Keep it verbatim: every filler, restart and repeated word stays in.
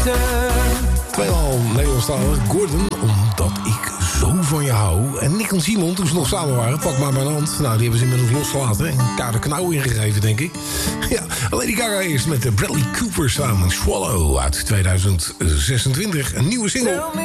Tweemaal Nederlandstalig. Gordon, omdat ik zo van je hou. En Nick en Simon, toen ze nog samen waren, pak maar mijn hand. Nou, die hebben ze inmiddels losgelaten. Een koude knauw ingegeven, denk ik. Ja, Lady Gaga eerst met Bradley Cooper samen. Swallow uit tweeduizend zesentwintig. Een nieuwe single.